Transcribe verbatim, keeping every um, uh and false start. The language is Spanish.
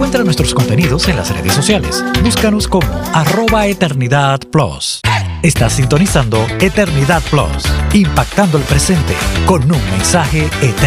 Encuentra nuestros contenidos en las redes sociales. Búscanos como arroba Eternidad Plus. Estás sintonizando Eternidad Plus, impactando el presente con un mensaje eterno.